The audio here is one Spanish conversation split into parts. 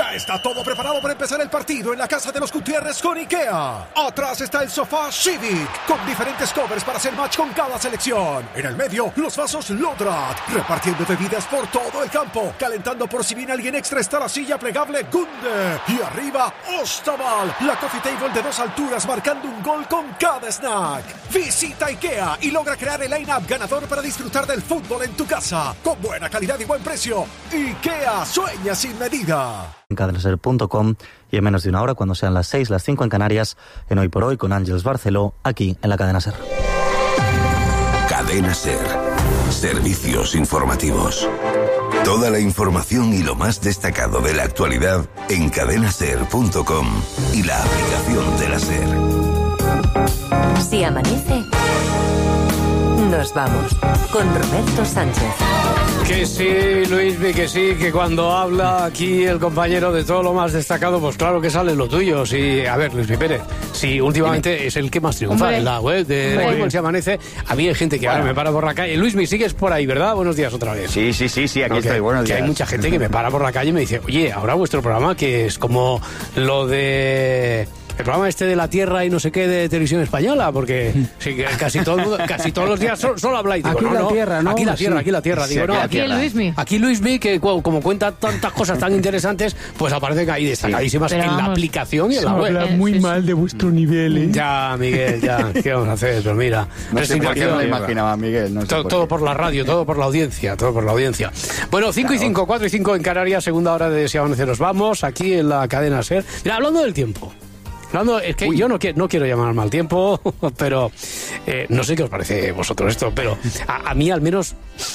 Ya está todo preparado para empezar el partido en la casa de los Gutiérrez con IKEA. Atrás está el sofá Civic, con diferentes covers para hacer match con cada selección. En el medio, los vasos Lodrat, repartiendo bebidas por todo el campo. Calentando por si viene alguien extra está la silla plegable Gunde. Y arriba, Ostaval, la coffee table de 2 alturas marcando un gol con cada snack. Visita IKEA y logra crear el line-up ganador para disfrutar del fútbol en tu casa. Con buena calidad y buen precio. IKEA, sueña sin medida. En cadenaser.com y en menos de una hora, cuando sean las 6, las 5 en Canarias, en Hoy por Hoy con Ángeles Barceló, aquí en la Cadena Ser. Cadena Ser. Servicios informativos. Toda la información y lo más destacado de la actualidad en cadenaser.com y la aplicación de la Ser. Si amanece, nos vamos con Roberto Sánchez. Que sí, Luismi, que sí, que cuando habla aquí el compañero de todo lo más destacado, pues claro que sale lo tuyo. Sí, a ver, Luismi Pérez, sí, últimamente es el que más triunfa en la web de Fútbol Se Amanece. A mí hay gente que ahora me para por la calle. Luismi, sigues por ahí, ¿verdad? Buenos días otra vez. Sí, aquí estoy, buenos días. Que hay mucha gente que me para por la calle y me dice, oye, ahora vuestro programa, que es como lo de... el programa este de la Tierra y no sé qué de Televisión Española, porque sí, que casi todos los días solo habláis. Digo, aquí no, la Tierra, ¿no? Aquí la Tierra, aquí la Tierra. Digo, no, aquí Luismi. Aquí Luismi, que como cuenta tantas cosas tan interesantes, pues aparecen ahí destacadísimas en la aplicación y en la web. Habla muy mal de vuestro nivel, ¿eh? Ya, Miguel, ya. ¿Qué vamos a hacer? Pues mira. No sé por qué no lo imaginaba, Miguel. No sé todo por la radio, todo por la audiencia, todo por la audiencia. Bueno, 5 y 5, 4 y 5 en Canarias, segunda hora de Si Amanece nos vamos, aquí en la Cadena Ser. Mira, hablando del tiempo. Es que yo no quiero llamar mal tiempo, pero no sé qué os parece vosotros esto, pero a mí al menos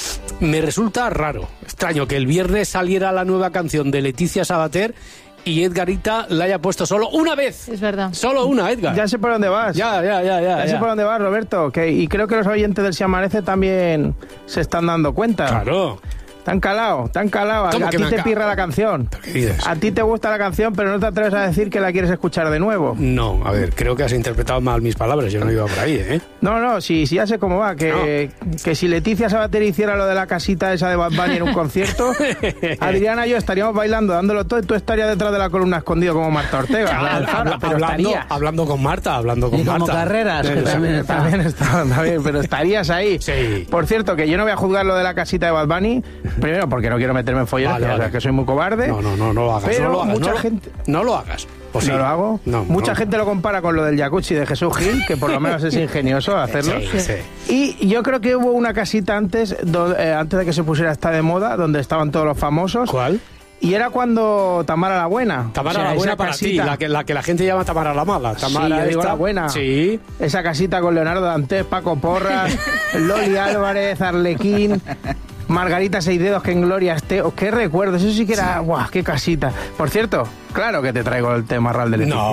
me resulta raro, extraño que el viernes saliera la nueva canción de Leticia Sabater y Edgarita la haya puesto solo una vez. Es verdad. Solo una, Edgar. Ya sé por dónde vas. Ya sé por dónde vas, Roberto. Y creo que los oyentes del Si Amanece también se están dando cuenta. Claro. Te han calado. A ti te pirra la canción. ¿Qué dices? A ti te gusta la canción, pero no te atreves a decir que la quieres escuchar de nuevo. No, a ver, creo que has interpretado mal mis palabras. Yo no iba por ahí, ¿eh? No, sí, ya sé cómo va. Que si Leticia Sabater hiciera lo de la casita esa de Bad Bunny en un concierto, Adriana y yo estaríamos bailando, dándolo todo, y tú estarías detrás de la columna escondido como Marta Ortega. Hablando con Marta. Como Carreras, que también está bien, pero estarías ahí. Sí. Por cierto, que yo no voy a juzgar lo de la casita de Bad Bunny. Primero, porque no quiero meterme en follones, vale. Que soy muy cobarde. No lo hagas. Pero no lo hagas, mucha gente... No lo hagas. Pues ¿no lo hago? No, mucha gente lo compara con lo del jacuzzi de Jesús Gil, que por lo menos es ingenioso hacerlo. Sí. Y yo creo que hubo una casita antes de que se pusiera esta de moda, donde estaban todos los famosos. ¿Cuál? Y era cuando Tamara la Buena. Tamara la Buena para casita, ti, la que la gente llama Tamara la Mala. Tamara, sí, yo digo la Buena. Sí. Esa casita con Leonardo Dantes, Paco Porras, Loli Álvarez, Arlequín... Margarita Seisdedos, que en gloria esté. ¿Qué recuerdos? Eso sí que era... ¡Guau! ¡Qué casita! Por cierto, claro que te traigo el tema Ral de Leticia.